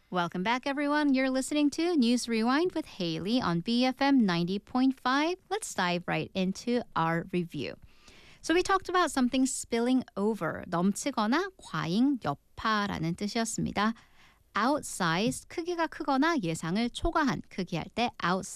Welcome back, everyone. You're listening to News Rewind with Haley on BFM 90.5. Let's dive right into our review. So we talked about something spilling over, 넘치거나 과잉, 여파라는 뜻이었습니다. outsized, 크기가 크거나 예상을 초과한 크기할 때 outsized.